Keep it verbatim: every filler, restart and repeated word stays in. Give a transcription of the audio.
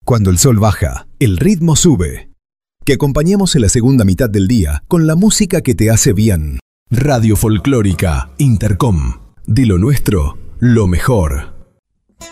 Cuando el sol baja, el ritmo sube. Que acompañemos en la segunda mitad del día con la música que te hace bien. Radio Folclórica Intercom. De lo nuestro, lo mejor.